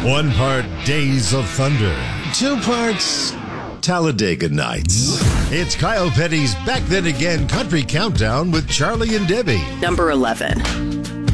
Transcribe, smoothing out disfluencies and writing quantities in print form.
1 part Days of Thunder, 2 parts Talladega Nights. It's Kyle Petty's Back Then Again Country Countdown with Charlie and Debbie. Number 11.